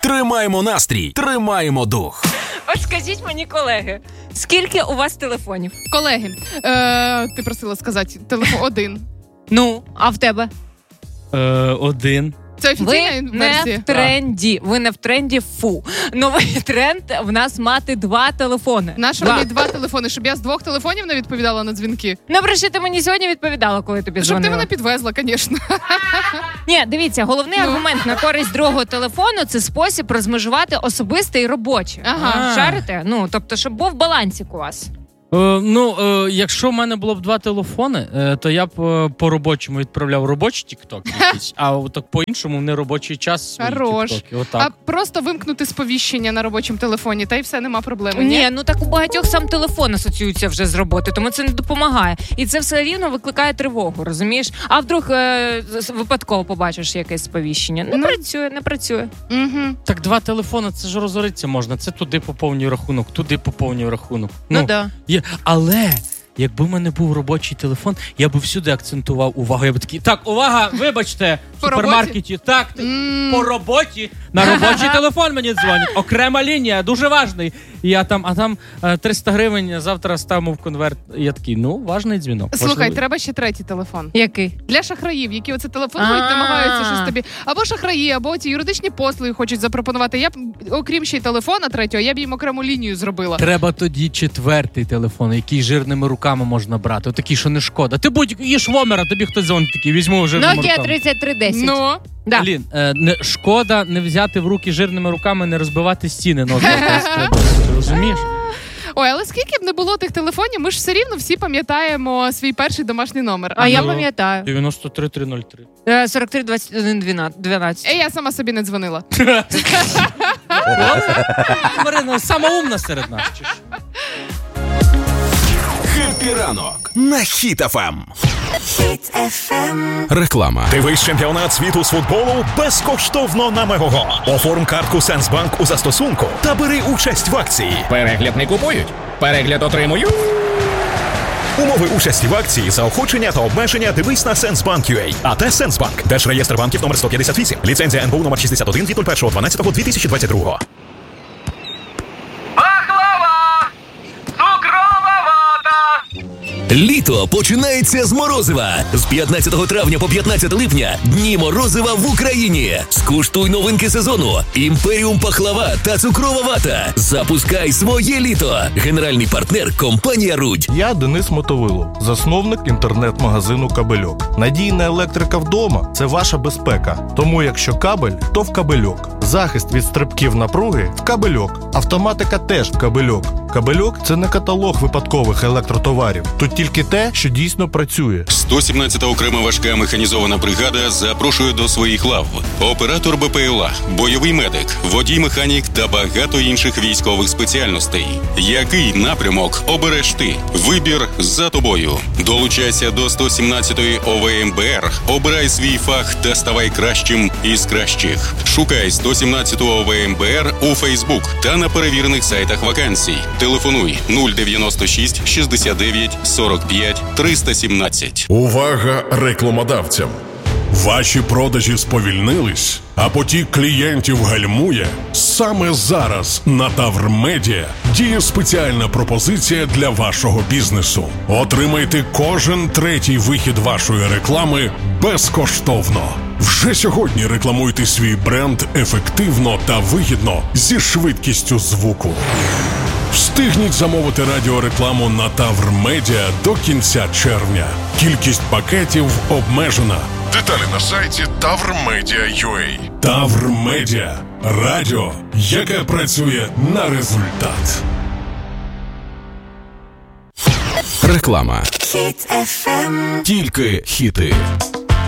Тримаємо настрій, тримаємо дух. От скажіть мені, колеги, скільки у вас телефонів? Колеги, ти просила сказати, телефон один. Ну, а в тебе? Один. Це офіційна версія? Ви не в тренді. Ви не в тренді, фу. Новий тренд в нас мати 2 телефони. Нащо мені 2 телефони? Щоб я з 2 телефонів не відповідала на дзвінки? Наприклад, ти мені сьогодні відповідала, коли тобі дзвонила. Щоб ти мене підвезла, звісно. Ні, дивіться, головний аргумент на користь другого телефону – це спосіб розмежувати особисте і робоче. Ага. Шарите? Ну, тобто, щоб був балансик у вас. Якщо в мене було б 2 телефони, то я б по-робочому відправляв робочі тік-токи якісь, а так по-іншому в неробочий час свої тік-токи. А просто вимкнути сповіщення на робочому телефоні, та й все, нема проблеми. Ні, ну так у багатьох сам телефон асоціюється вже з роботи, тому це не допомагає. І це все рівно викликає тривогу, розумієш? А вдруг випадково побачиш якесь сповіщення? Не працює. Угу. Так 2 телефони, це ж розоритися можна. Це туди поповнюю рахунок, туди поповнюю рахунок. Ну да. Але якби в мене був робочий телефон, я б всюди акцентував увагу. Я б такий, так, увага, вибачте, в супермаркеті, так, по роботі, на робочий телефон мені дзвонять, окрема лінія, дуже важний. А там 300 гривень завтра ставимо в конверт. Я такий, важний дзвінок. Слухай, треба ще 3-й телефон. Який? Для шахраїв, які оце телефонують, намагаються щось тобі. Або шахраї, або ті юридичні послуги хочуть запропонувати. Я б, окрім ще й телефона 3-го, я б їм окрему лінію зробила. Треба тоді 4-й телефон, який жирними руками можна брати. Отакий, що не шкода. Ти будь їж вомера, тобі хтось дзвонить такий, візьму жирними руками. Nokia 3310. Ну? Да. Блін, шкода не взяти в руки жирними руками, не розбивати стіни. Розумієш? Ой, але скільки б не було тих телефонів, ми ж все рівно всі пам'ятаємо свій перший домашній номер. А я пам'ятаю. 93303. 43 21 12. Я сама собі не дзвонила. Марина, сама умна серед нас. Хеппі ранок на Хіт FM. Реклама. Дивись чемпіонат світу з футболу безкоштовно на Мегого. Оформ картку Сенсбанк у застосунку та бери участь в акції. Перегляд не купують, перегляд отримую. Умови участі в акції, заохочення та обмеження дивись на Сенсбанк.ua. АТ Сенсбанк. Держреєстр банків номер 158. Ліцензія НБУ номер 61 від 01.12.2022. Літо починається з морозива. З 15 травня по 15 липня Дні морозива в Україні. Скуштуй новинки сезону. Імперіум пахлава та цукрова вата. Запускай своє літо. Генеральний партнер – компанія «Рудь». Я Денис Мотовилов, засновник інтернет-магазину «Кабельок». Надійна електрика вдома – це ваша безпека. Тому якщо кабель, то в «Кабельок». Захист від стрибків напруги – в «Кабельок». Автоматика теж в «Кабельок». «Кабельок» – це не каталог випадкових електротоварів. Тут тільки те, що дійсно працює. 117-та окрема важка механізована бригада запрошує до своїх лав оператор БПЛА, бойовий медик, водій-механік та багато інших військових спеціальностей. Який напрямок обереш ти? Вибір за тобою. Долучайся до 117-ї ОВМБР, обирай свій фах та ставай кращим із кращих. Шукай 117-ту ОВМБР у Фейсбук та на перевірених сайтах вакансій. Телефонуй 096 69 45 317. Увага рекламодавцям! Ваші продажі сповільнились, а потік клієнтів гальмує? Саме зараз на Тавр Медіа діє спеціальна пропозиція для вашого бізнесу. Отримайте кожен 3-й вихід вашої реклами безкоштовно. Вже сьогодні рекламуйте свій бренд ефективно та вигідно зі швидкістю звуку. Встигніть замовити радіорекламу на Тавр Медіа до кінця червня. Кількість пакетів обмежена. Деталі на сайті tavrmedia.ua. Тавр Медіа. Радіо, яке працює на результат. Реклама. Тільки хіти.